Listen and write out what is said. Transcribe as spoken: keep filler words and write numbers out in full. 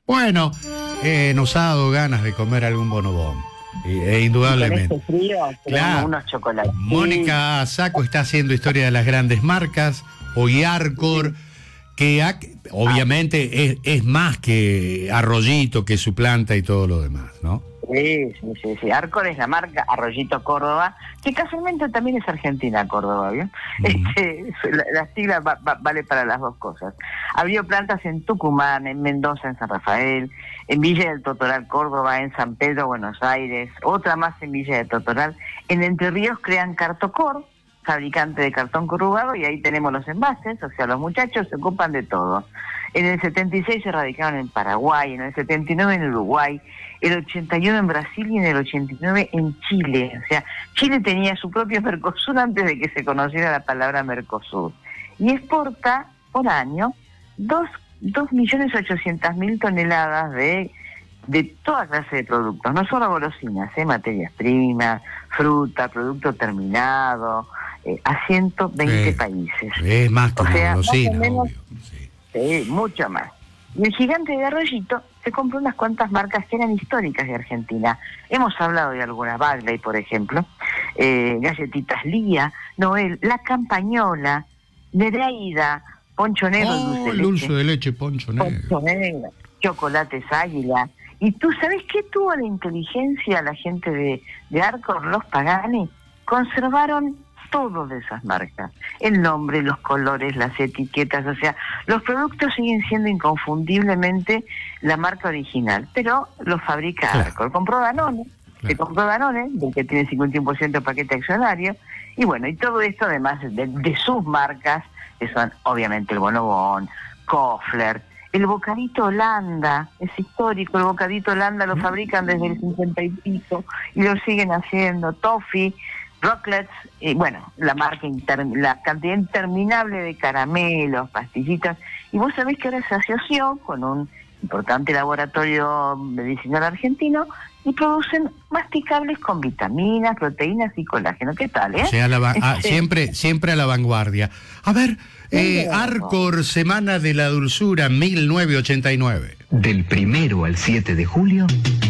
Bueno, eh, nos ha dado ganas de comer algún bonobón. E indudablemente. Con este frío, claro. Unos chocolates. Mónica Sacco está haciendo historia de las grandes marcas. Hoy Arcor, que ha, obviamente es, es más que Arroyito, que su planta y todo lo demás, ¿no? Sí, sí, sí, sí. Arcor es la marca Arroyito Córdoba, que casualmente también es Argentina Córdoba, ¿bien? Uh-huh. Este, la, la sigla va, va, vale para las dos cosas. Abrió plantas en Tucumán, en Mendoza, en San Rafael, en Villa del Totoral, Córdoba, en San Pedro, Buenos Aires, otra más en Villa del Totoral. En Entre Ríos crean Cartocor, fabricante de cartón corrugado, y ahí tenemos los envases, o sea, los muchachos se ocupan de todo. En el setenta y seis se radicaron en Paraguay, en el setenta y nueve en Uruguay, el ochenta y uno en Brasil y en el ochenta y nueve en Chile. O sea, Chile tenía su propio Mercosur antes de que se conociera la palabra Mercosur. Y exporta por año dos millones ochocientas mil toneladas de, de toda clase de productos, no solo golosinas, ¿eh? Materias primas, fruta, producto terminado, eh, a ciento veinte sí, países. Es más que o una sea, golosina, más o menos, obvio. Sí. Sí, mucho más. Y el gigante de Arroyito se compró unas cuantas marcas que eran históricas de Argentina. Hemos hablado de algunas, Bagley, por ejemplo, eh, Galletitas Lía, Noel, La Campañola, Nereida, Poncho Negro, oh, dulce, de dulce leche, de leche, Poncho Negro. Poncho Negro, Chocolates Águila. ¿Y tú sabes qué tuvo la inteligencia la gente de, de Arcor, los Pagani? Conservaron todo de esas marcas, el nombre, los colores, las etiquetas, o sea, los productos siguen siendo inconfundiblemente la marca original, pero los fabrica claro. Arcor. Compró Danone, claro. se compró Danone, del que tiene cincuenta y uno por ciento de paquete accionario, y bueno, y todo esto además de, de sus marcas, que son obviamente el Bonobón, Kofler, el bocadito Holanda, es histórico, el bocadito Holanda lo fabrican desde el cincuenta y pico, y lo siguen haciendo, Toffee, Rocklets, y bueno, la marca inter, la cantidad interminable de caramelos, pastillitas, y vos sabés que ahora se asoció con un importante laboratorio medicinal argentino y producen masticables con vitaminas, proteínas y colágeno. ¿Qué tal, eh? O sea, la, ah, siempre, siempre a la vanguardia. A ver, eh, Arcor, Semana de la Dulzura, mil novecientos ochenta y nueve. Del primero al siete de julio...